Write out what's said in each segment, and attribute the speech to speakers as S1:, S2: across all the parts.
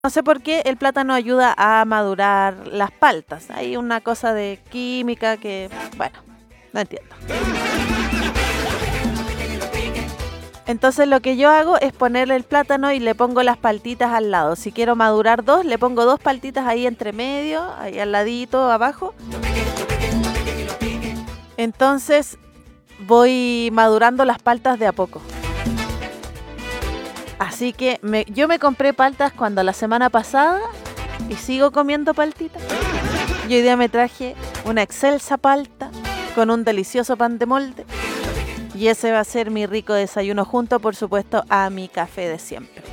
S1: No sé por qué el plátano ayuda a madurar las paltas. Hay una cosa de química que, bueno, no entiendo. Entonces lo que yo hago es ponerle el plátano y le pongo las paltitas al lado. Si quiero madurar dos, le pongo dos paltitas ahí entre medio, ahí al ladito, abajo. Entonces voy madurando las paltas de a poco. Así que yo me compré paltas cuando la semana pasada y sigo comiendo paltitas. Y hoy día me traje una excelsa palta con un delicioso pan de molde. Y ese va a ser mi rico desayuno junto, por supuesto, a mi café de siempre.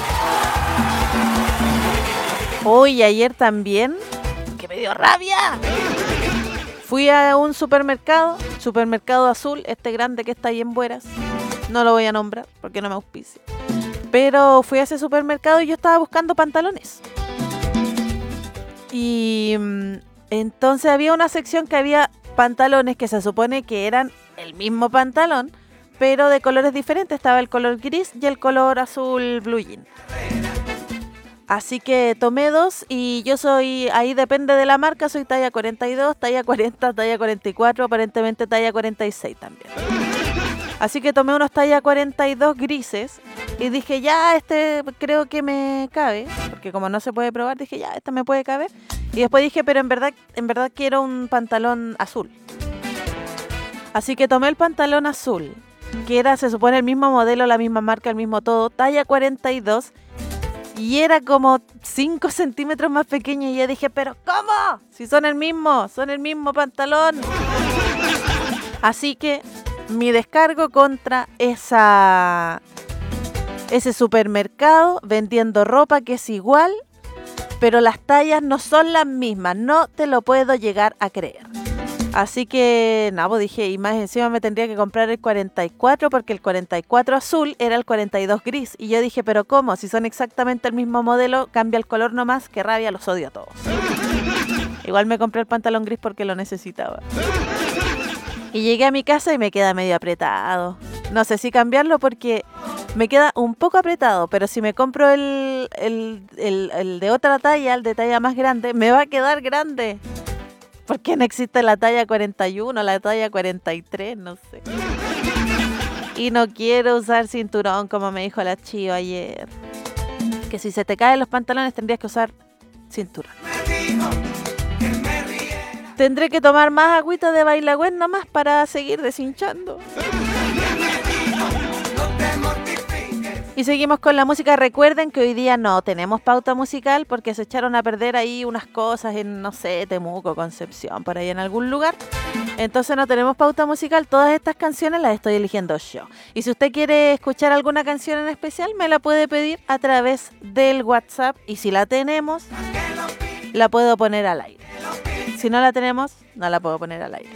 S1: Hoy ayer también, que me dio rabia. Fui a un supermercado azul, este grande que está ahí en Bueras. No lo voy a nombrar porque no me auspicia. Pero fui a ese supermercado y yo estaba buscando pantalones. Y entonces había una sección que había pantalones que se supone que eran el mismo pantalón, pero de colores diferentes. Estaba el color gris y el color azul blue jean. Así que tomé dos y yo soy, ahí depende de la marca, soy talla 42, talla 40, talla 44, aparentemente talla 46 también. Así que tomé unos talla 42 grises y dije, ya, este creo que me cabe, porque como no se puede probar, dije, ya, este me puede caber. Y después dije, pero en verdad quiero un pantalón azul. Así que tomé el pantalón azul, que era, se supone, el mismo modelo, la misma marca, el mismo todo, talla 42, y era como 5 centímetros más pequeño. Y yo dije, pero ¿cómo? Si son el mismo pantalón. Así que mi descargo contra ese supermercado vendiendo ropa que es igual, pero las tallas no son las mismas. No te lo puedo llegar a creer. Así que, pues dije, y más encima me tendría que comprar el 44 porque el 44 azul era el 42 gris. Y yo dije, pero ¿cómo? Si son exactamente el mismo modelo, cambia el color nomás, qué rabia, los odio a todos. Igual me compré el pantalón gris porque lo necesitaba. Y llegué a mi casa y me queda medio apretado. No sé si cambiarlo porque me queda un poco apretado, pero si me compro el de otra talla, el de talla más grande, me va a quedar grande. ¿Por qué no existe la talla 41, la talla 43? No sé. Y no quiero usar cinturón, como me dijo la Chío ayer. Que si se te caen los pantalones tendrías que usar cinturón. Tendré que tomar más agüita de Bailagüen nomás para seguir deshinchando. Y seguimos con la música. Recuerden que hoy día no tenemos pauta musical porque se echaron a perder ahí unas cosas en, no sé, Temuco, Concepción, por ahí en algún lugar. Entonces no tenemos pauta musical. Todas estas canciones las estoy eligiendo yo. Y si usted quiere escuchar alguna canción en especial, me la puede pedir a través del WhatsApp. Y si la tenemos, la puedo poner al aire. Si no la tenemos, no la puedo poner al aire.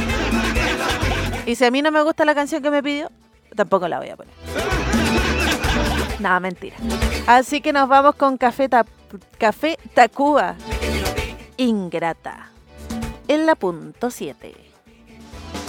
S1: Y si a mí no me gusta la canción que me pidió, tampoco la voy a poner. Nada, mentira. Así que nos vamos con Café Tacuba. Ingrata. En la punto 7.